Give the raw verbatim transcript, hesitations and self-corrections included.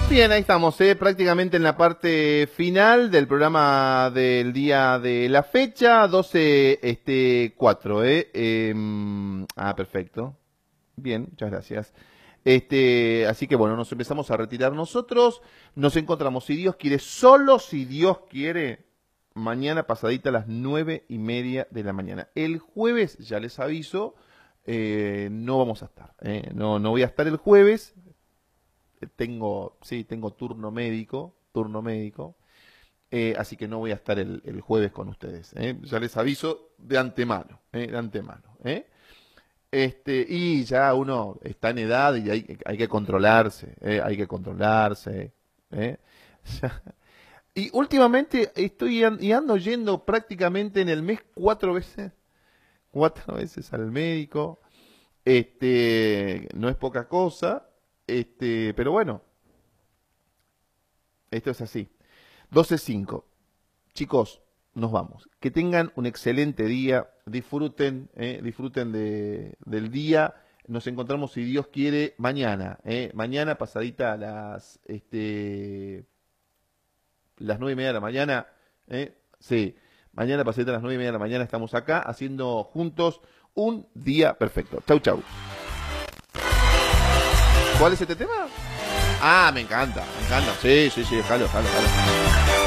Bien, ahí estamos, eh, prácticamente en la parte final del programa del día de la fecha, doce, este, cuatro, eh. eh ah, perfecto. Bien, muchas gracias. Este, así que bueno, nos empezamos a retirar nosotros. Nos encontramos, si Dios quiere, solo si Dios quiere, mañana pasadita a las nueve y media de la mañana. El jueves, ya les aviso, eh, no vamos a estar. Eh. No, no voy a estar el jueves. Tengo, sí, tengo turno médico, turno médico, eh, así que no voy a estar el, el jueves con ustedes. ¿eh? Ya les aviso de antemano, ¿eh? de antemano. ¿eh? Este, y ya uno está en edad y hay, hay que controlarse, ¿eh? hay que controlarse. ¿eh? Ya. Y últimamente estoy y ando yendo prácticamente en el mes cuatro veces, cuatro veces al médico. Este, no es poca cosa. Este, pero bueno, esto es así. doce cinco. Chicos, nos vamos. Que tengan un excelente día. Disfruten, eh, disfruten de, del día. Nos encontramos, si Dios quiere, mañana. Eh, mañana pasadita a las, este, las nueve y media de la mañana. Eh, sí, mañana pasadita a las nueve y media de la mañana estamos acá haciendo juntos un día perfecto. Chau, chau. ¿Cuál es este tema? Ah, me encanta, me encanta. Sí, sí, sí, jalo, jalo, jalo.